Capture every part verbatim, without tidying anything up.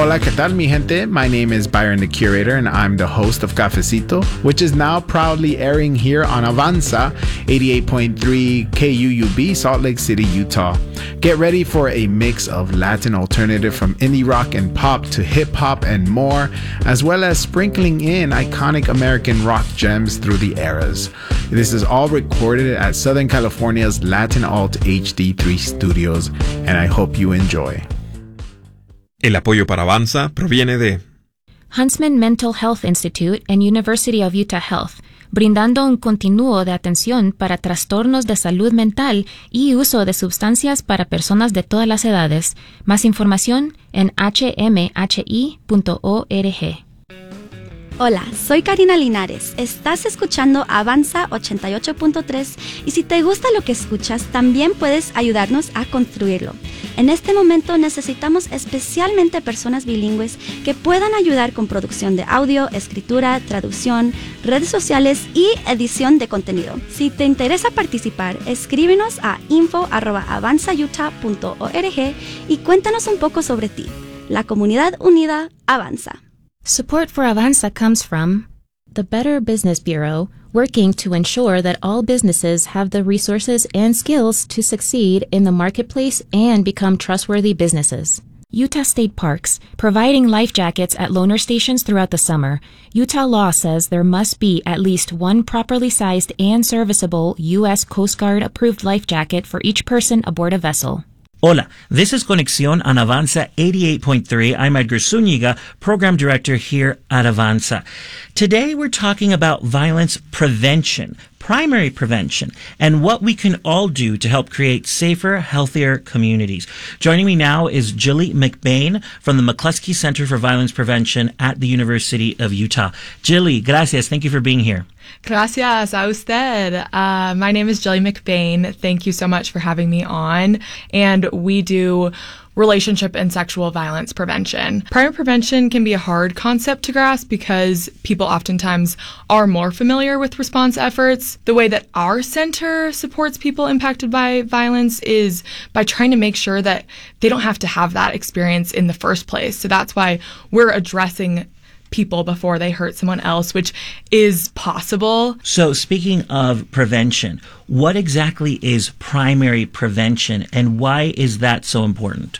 Hola, ¿qué tal, mi gente? My name is Byron the Curator, and I'm the host of Cafecito, which is now proudly airing here on Avanza, eighty-eight point three K U U B, Salt Lake City, Utah. Get ready for a mix of Latin alternative from indie rock and pop to hip-hop and more, as well as sprinkling in iconic American rock gems through the eras. This is all recorded at Southern California's Latin Alt H D three Studios, and I hope you enjoy. El apoyo para Avanza proviene de Huntsman Mental Health Institute and University of Utah Health, brindando un continuo de atención para trastornos de salud mental y uso de sustancias para personas de todas las edades. Más información en h m h i punto org. Hola, soy Karina Linares. Estás escuchando Avanza ochenta y ocho punto tres y si te gusta lo que escuchas, también puedes ayudarnos a construirlo. En este momento necesitamos especialmente personas bilingües que puedan ayudar con producción de audio, escritura, traducción, redes sociales y edición de contenido. Si te interesa participar, escríbenos a info arroba avanza utah punto org y cuéntanos un poco sobre ti. La comunidad unida avanza. Support for Avanza comes from the Better Business Bureau, working to ensure that all businesses have the resources and skills to succeed in the marketplace and become trustworthy businesses. Utah State Parks, providing life jackets at loaner stations throughout the summer. Utah law says there must be at least one properly sized and serviceable U S Coast Guard approved life jacket for each person aboard a vessel. Hola, this is Conexión on Avanza eighty-eight point three. I'm Edgar Zúñiga, Program Director here at Avanza. Today we're talking about violence prevention, primary prevention, and what we can all do to help create safer, healthier communities. Joining me now is Jilly McBain from the McCluskey Center for Violence Prevention at the University of Utah. Jilly, gracias. Thank you for being here. Gracias a usted. Uh, my name is Jilly McBain. Thank you so much for having me on. And we do relationship and sexual violence prevention. Primary prevention can be a hard concept to grasp because people oftentimes are more familiar with response efforts. The way that our center supports people impacted by violence is by trying to make sure that they don't have to have that experience in the first place. So that's why we're addressing people before they hurt someone else, which is possible. So speaking of prevention, what exactly is primary prevention and why is that so important?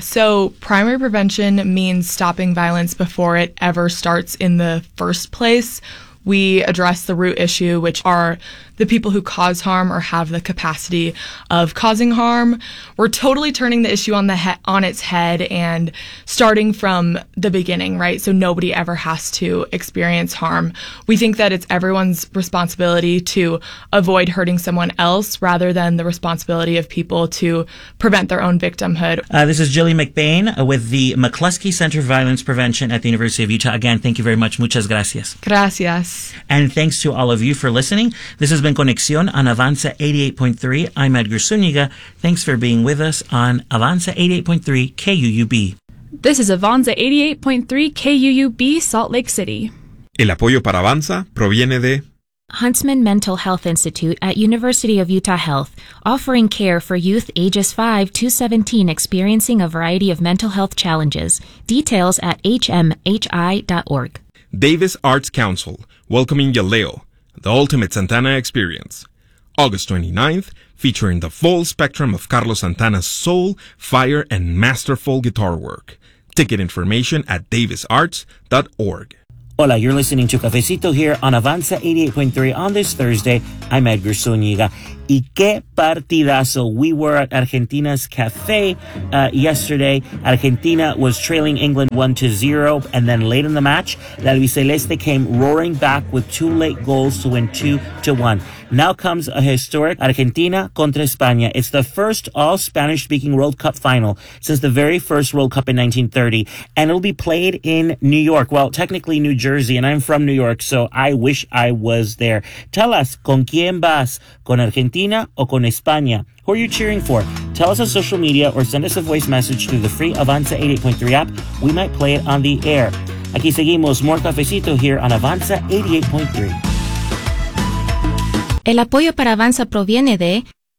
So primary prevention means stopping violence before it ever starts in the first place. We address the root issue, which are the people who cause harm or have the capacity of causing harm. We're totally turning the issue on the he- on its head and starting from the beginning, right? So nobody ever has to experience harm. We think that it's everyone's responsibility to avoid hurting someone else rather than the responsibility of people to prevent their own victimhood. Uh, this is Jilly McBain uh, with the McCluskey Center for Violence Prevention at the University of Utah. Again, thank you very much. Muchas gracias. Gracias. And thanks to all of you for listening. This has been Conexión on Avanza eighty-eight point three. I'm Edgar Zúñiga. Thanks for being with us on Avanza eighty-eight point three K U U B. This is Avanza eighty-eight point three K U U B, Salt Lake City. El apoyo para Avanza proviene de Huntsman Mental Health Institute at University of Utah Health, offering care for youth ages five to seventeen experiencing a variety of mental health challenges. Details at h m h i dot org. Davis Arts Council, welcoming Yaleo, the ultimate Santana experience. August twenty-ninth, featuring the full spectrum of Carlos Santana's soul, fire, and masterful guitar work. Ticket information at davis arts dot org. Hola, you're listening to Cafecito here on Avanza eighty-eight point three on this Thursday. I'm Edgar Zúñiga. Y qué partidazo. We were at Argentina's Cafe uh, yesterday. Argentina was trailing England one to zero, and then late in the match, La Albiceleste came roaring back with two late goals to win two to one. Now comes a historic Argentina contra España. It's the first all-Spanish-speaking World Cup final since the very first World Cup in nineteen thirty, and it'll be played in New York. Well, technically New Jersey, and I'm from New York, so I wish I was there. Tell us, ¿con quién vas? ¿Con Argentina o con España? Who are you cheering for? Tell us on social media or send us a voice message through the free Avanza eighty-eight point three app. We might play it on the air. Aquí seguimos, more Cafecito here on Avanza eighty-eight point three. El apoyo para Avanza proviene de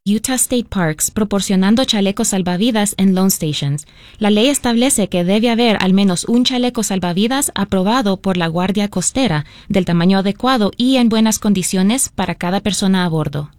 Utah State Parks proporcionando chalecos salvavidas en loan stations. La ley establece que debe haber al menos un chaleco salvavidas aprobado por la Guardia Costera, del tamaño adecuado y en buenas condiciones para cada persona a bordo.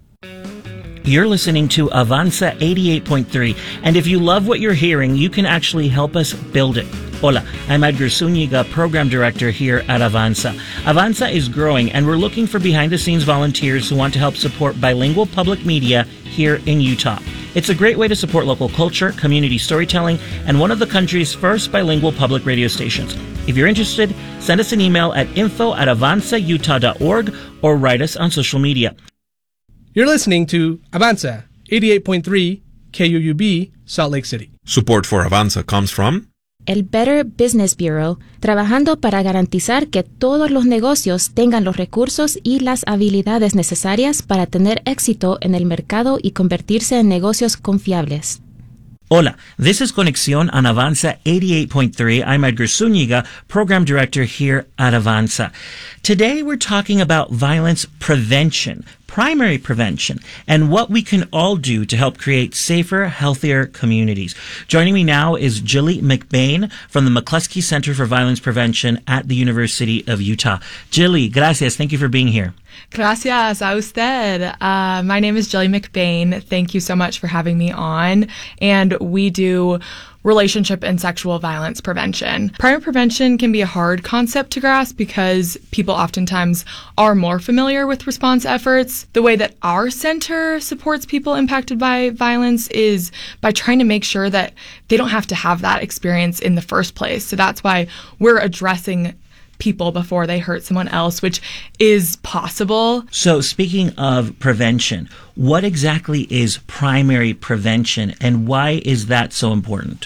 You're listening to Avanza eighty-eight point three, and if you love what you're hearing, you can actually help us build it. Hola, I'm Edgar Zúñiga, Program Director here at Avanza. Avanza is growing, and we're looking for behind-the-scenes volunteers who want to help support bilingual public media here in Utah. It's a great way to support local culture, community storytelling, and one of the country's first bilingual public radio stations. If you're interested, send us an email at info at avanza utah dot org or write us on social media. You're listening to Avanza, eighty-eight point three K U U B, Salt Lake City. Support for Avanza comes from El Better Business Bureau, trabajando para garantizar que todos los negocios tengan los recursos y las habilidades necesarias para tener éxito en el mercado y convertirse en negocios confiables. Hola, this is Conexión on Avanza eighty-eight point three. I'm Edgar Zúñiga, Program Director here at Avanza. Today we're talking about violence prevention, primary prevention, and what we can all do to help create safer, healthier communities. Joining me now is Jilly McBain from the McCluskey Center for Violence Prevention at the University of Utah. Jilly, gracias. Thank you for being here. Gracias a usted. Uh, my name is Jilly McBain. Thank you so much for having me on. And we do relationship and sexual violence prevention. Primary prevention can be a hard concept to grasp because people oftentimes are more familiar with response efforts. The way that our center supports people impacted by violence is by trying to make sure that they don't have to have that experience in the first place. So that's why we're addressing people before they hurt someone else, which is possible. So speaking of prevention, what exactly is primary prevention and why is that so important?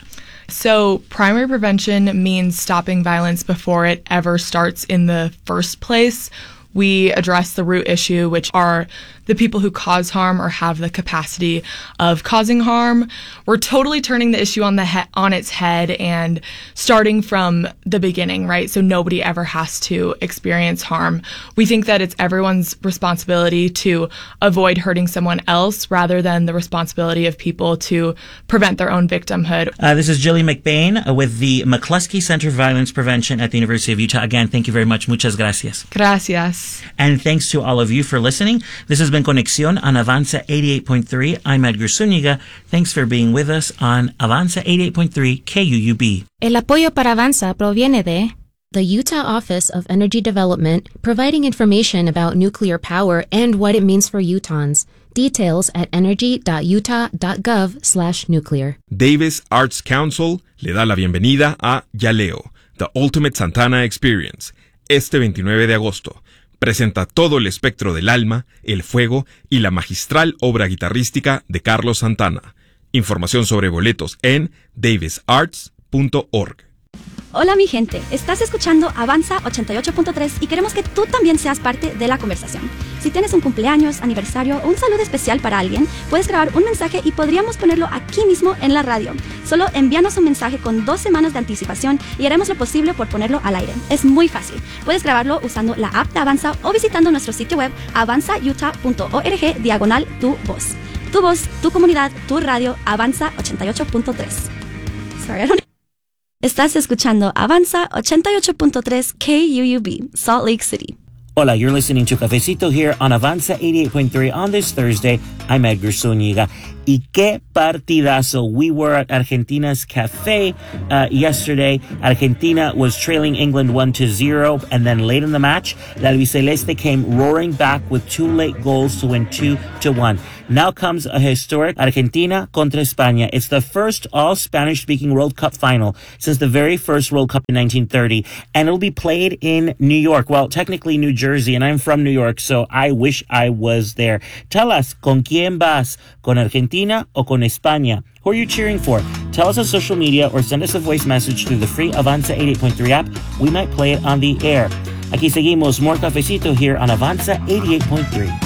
So primary prevention means stopping violence before it ever starts in the first place. We address the root issue, which are the people who cause harm or have the capacity of causing harm. We're totally turning the issue on the he- on its head and starting from the beginning, right? So nobody ever has to experience harm. We think that it's everyone's responsibility to avoid hurting someone else rather than the responsibility of people to prevent their own victimhood. Uh, this is Jilly McBain uh, with the McCluskey Center for Violence Prevention at the University of Utah. Again, thank you very much. Muchas gracias. Gracias. And thanks to all of you for listening. This has been Conexión on Avanza eighty-eight point three. I'm Edgar Zúñiga. Thanks for being with us on Avanza eighty-eight point three K U U B. El apoyo para Avanza proviene de the Utah Office of Energy Development, providing information about nuclear power and what it means for Utahns. Details at energy dot utah dot gov slash nuclear. Davis Arts Council le da la bienvenida a Yaleo, The Ultimate Santana Experience. Este veintinueve de agosto presenta todo el espectro del alma, el fuego y la magistral obra guitarrística de Carlos Santana. Información sobre boletos en davis arts punto org. Hola mi gente, estás escuchando Avanza ochenta y ocho punto tres y queremos que tú también seas parte de la conversación. Si tienes un cumpleaños, aniversario o un saludo especial para alguien, puedes grabar un mensaje y podríamos ponerlo aquí mismo en la radio. Solo envíanos un mensaje con dos semanas de anticipación y haremos lo posible por ponerlo al aire. Es muy fácil. Puedes grabarlo usando la app de Avanza o visitando nuestro sitio web avanza utah punto org diagonal tu voz. Tu voz, tu comunidad, tu radio, Avanza ochenta y ocho punto tres. Sorry, I don't Estás escuchando Avanza ochenta y ocho punto tres K U U B, Salt Lake City. Hola, you're listening to Cafecito here on Avanza eighty-eight point three on this Thursday. I'm Edgar Zúñiga. Y qué partidazo. We were at Argentina's Cafe uh, yesterday. Argentina was trailing England one to zero, and then late in the match, La Albiceleste came roaring back with two late goals to win two to one. Now comes a historic Argentina contra España. It's the first all-Spanish-speaking World Cup final since the very first World Cup in nineteen thirty, and it'll be played in New York. Well, technically New Jersey, and I'm from New York, so I wish I was there. Tell us, ¿con quién vas? ¿Con Argentina o con España? Who are you cheering for? Tell us on social media or send us a voice message through the free Avanza eighty-eight point three app. We might play it on the air. Aquí seguimos, more Cafecito here on Avanza eighty-eight point three.